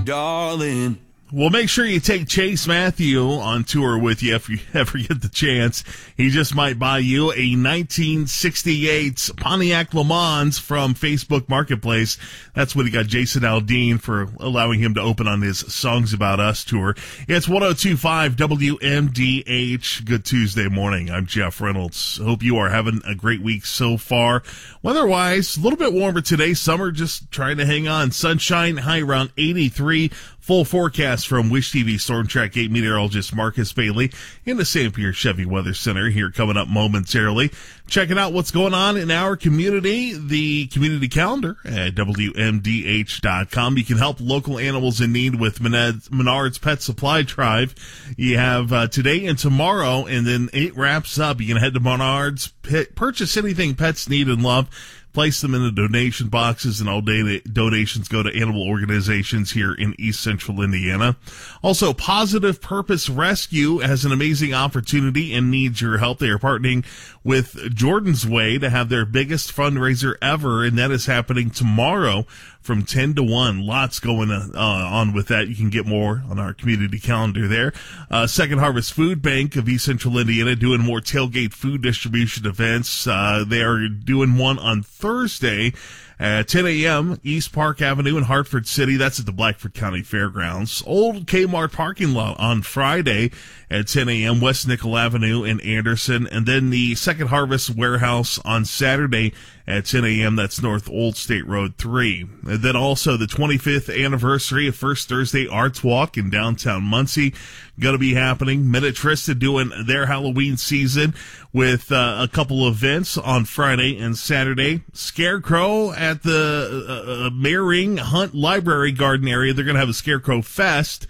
darling. Well, make sure you take Chase Matthew on tour with you if you ever get the chance. He just might buy you a 1968 Pontiac Le Mans from Facebook Marketplace. That's what he got Jason Aldean for allowing him to open on his Songs About Us tour. It's 102.5 WMDH. Good Tuesday morning. I'm Jeff Reynolds. Hope you are having a great week so far. Weather-wise, a little bit warmer today. Summer just trying to hang on. Sunshine, high around 83. Full forecast from Wish TV Storm Track 8 meteorologist Marcus Bailey in the St. Pierre Chevy Weather Center here coming up momentarily. Checking out what's going on in our community, the community calendar at WMDH.com. You can help local animals in need with Menard's Pet Supply Drive. You have today and tomorrow, and then it wraps up. You can head to Menard's, purchase anything pets need and love. Place them in the donation boxes, and all donations go to animal organizations here in East Central Indiana. Also, Positive Purpose Rescue has an amazing opportunity and needs your help. They are partnering with Jordan's Way to have their biggest fundraiser ever, and that is happening tomorrow from 10 to 1. Lots going on with that. You can get more on our community calendar there. Second Harvest Food Bank of East Central Indiana doing more tailgate food distribution events. They are doing one on Thursday at 10 a.m. East Park Avenue in Hartford City. That's at the Blackford County Fairgrounds. Old Kmart parking lot on Friday at 10 a.m. West Nickel Avenue in Anderson. And then the Second Harvest Warehouse on Saturday at 10 a.m. That's North Old State Road 3. And then also the 25th anniversary of First Thursday Arts Walk in downtown Muncie. Going to be happening. Minute Trista doing their Halloween season with a couple events on Friday and Saturday. Scarecrow at the Mayring Hunt Library Garden area. They're going to have a Scarecrow Fest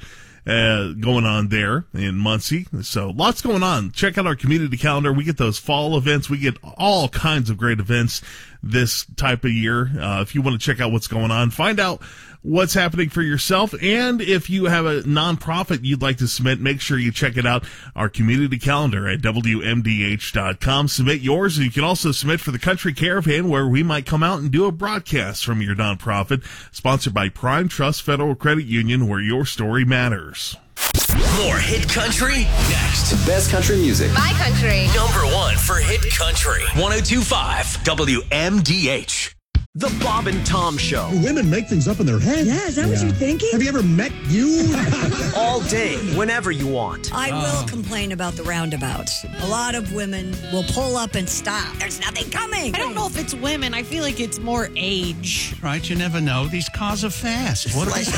going on there in Muncie. So lots going on. Check out our community calendar. We get those fall events. We get all kinds of great events this type of year. If you want to check out what's going on, find out what's happening for yourself. And if you have a nonprofit you'd like to submit, make sure you check it out. Our community calendar at WMDH.com. Submit yours. And you can also submit for the Country Caravan, where we might come out and do a broadcast from your nonprofit. Sponsored by Prime Trust Federal Credit Union, where your story matters. More hit country next. Best country music. My country. Number one for hit country. 102.5 WMDH. The Bob and Tom Show. Women make things up in their head. Yeah, is that what you're thinking? Have you ever met you? All day, whenever you want. I will complain about the roundabouts. A lot of women will pull up and stop. There's nothing coming. I don't know if it's women. I feel like it's more age. Right, you never know. These cars are fast. What They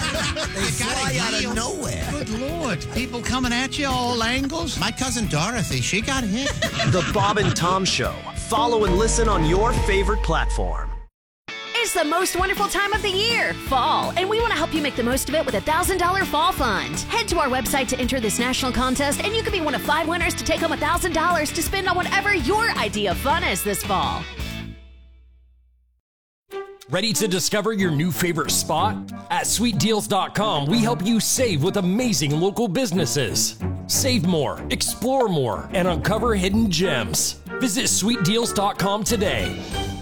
fly out of nowhere. Good Lord. People coming at you all angles. My cousin Dorothy, she got hit. The Bob and Tom Show. Follow and listen on your favorite platform. It's the most wonderful time of the year, fall, and we want to help you make the most of it with a $1,000 fall fund. Head to our website to enter this national contest, and you could be one of 5 winners to take home $1,000 to spend on whatever your idea of fun is this fall. Ready to discover your new favorite spot? At SweetDeals.com, we help you save with amazing local businesses. Save more, explore more, and uncover hidden gems. Visit SweetDeals.com today.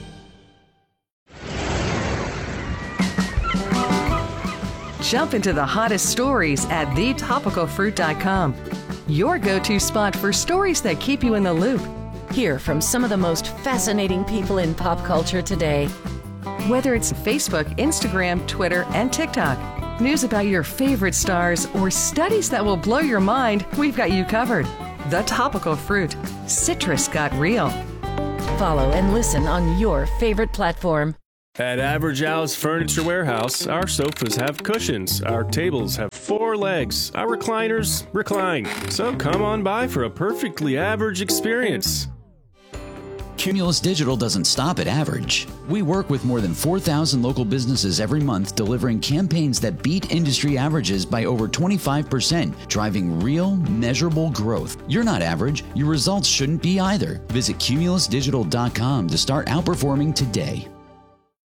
Jump into the hottest stories at thetopicalfruit.com. Your go-to spot for stories that keep you in the loop. Hear from some of the most fascinating people in pop culture today. Whether it's Facebook, Instagram, Twitter, and TikTok, news about your favorite stars, or studies that will blow your mind, we've got you covered. The Topical Fruit. Citrus got real. Follow and listen on your favorite platform. At Average House Furniture Warehouse, our sofas have cushions, our tables have 4 legs, our recliners recline. So come on by for a perfectly average experience. Cumulus Digital doesn't stop at average. We work with more than 4,000 local businesses every month, delivering campaigns that beat industry averages by over 25%, driving real, measurable growth. You're not average. Your results shouldn't be either. Visit cumulusdigital.com to start outperforming today.